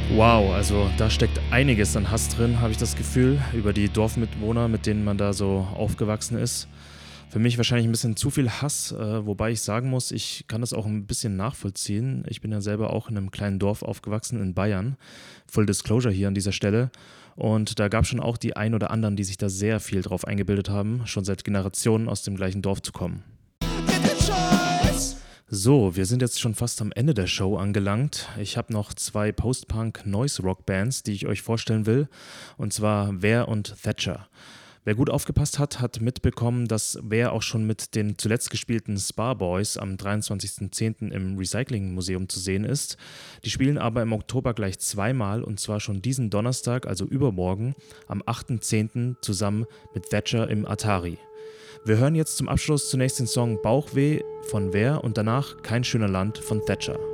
Wow, also da steckt einiges an Hass drin, habe ich das Gefühl, über die Dorfmitbewohner, mit denen man da so aufgewachsen ist. Für mich wahrscheinlich ein bisschen zu viel Hass, wobei ich sagen muss, ich kann das auch ein bisschen nachvollziehen. Ich bin ja selber auch in einem kleinen Dorf aufgewachsen in Bayern. Full Disclosure hier an dieser Stelle. Und da gab es schon auch die ein oder anderen, die sich da sehr viel drauf eingebildet haben, schon seit Generationen aus dem gleichen Dorf zu kommen. So, wir sind jetzt schon fast am Ende der Show angelangt. Ich habe noch zwei Post-Punk-Noise-Rock-Bands, die ich euch vorstellen will, und zwar Ware und Thatcher. Wer gut aufgepasst hat, hat mitbekommen, dass Ware auch schon mit den zuletzt gespielten Spa Boys am 23.10. im Recycling-Museum zu sehen ist. Die spielen aber im Oktober gleich zweimal, und zwar schon diesen Donnerstag, also übermorgen, am 8.10. zusammen mit Thatcher im Atari. Wir hören jetzt zum Abschluss zunächst den Song Bauchweh von Ware und danach Kein schöner Land von Thatcher.